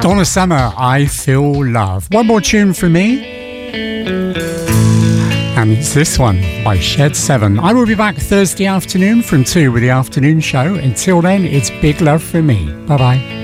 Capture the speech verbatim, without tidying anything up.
Donna Summer, I Feel Love. One more tune from me, and it's this one by Shed seven. I will be back Thursday afternoon from two with the afternoon show. Until then, it's big love from me. Bye bye.